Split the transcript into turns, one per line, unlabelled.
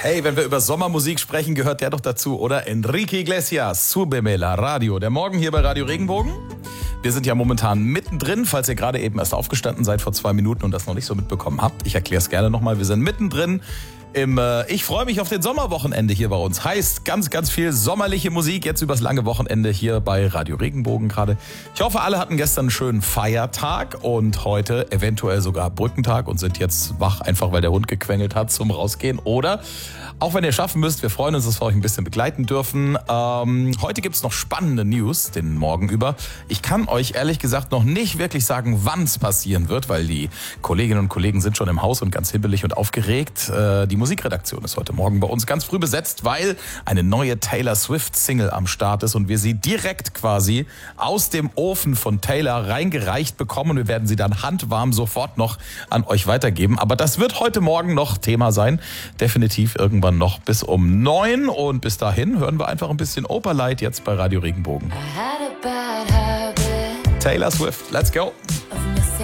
Hey, wenn wir über Sommermusik sprechen, gehört der doch dazu, oder? Enrique Iglesias, Súbeme la Radio. Der Morgen hier bei Radio Regenbogen. Wir sind ja momentan mittendrin, falls ihr gerade eben erst aufgestanden seid vor 2 Minuten und das noch nicht so mitbekommen habt. Ich erkläre es gerne nochmal. Wir sind mittendrin Ich freue mich auf den Sommerwochenende hier bei uns. Heißt ganz, ganz viel sommerliche Musik jetzt übers lange Wochenende hier bei Radio Regenbogen gerade. Ich hoffe, alle hatten gestern einen schönen Feiertag und heute eventuell sogar Brückentag und sind jetzt wach, einfach weil der Hund gequengelt hat zum Rausgehen. Oder, auch wenn ihr schaffen müsst, wir freuen uns, dass wir euch ein bisschen begleiten dürfen. Heute gibt's noch spannende News den Morgen über. Ich kann euch ehrlich gesagt noch nicht wirklich sagen, wann es passieren wird, weil die Kolleginnen und Kollegen sind schon im Haus und ganz hibbelig und aufgeregt. Die Musikredaktion ist heute Morgen bei uns ganz früh besetzt, weil eine neue Taylor Swift-Single am Start ist und wir sie direkt quasi aus dem Ofen von Taylor reingereicht bekommen. Wir werden sie dann handwarm sofort noch an euch weitergeben. Aber das wird heute Morgen noch Thema sein. Definitiv irgendwann noch bis um 9. Und bis dahin hören wir einfach ein bisschen Operlight jetzt bei Radio Regenbogen. Taylor Swift, let's go!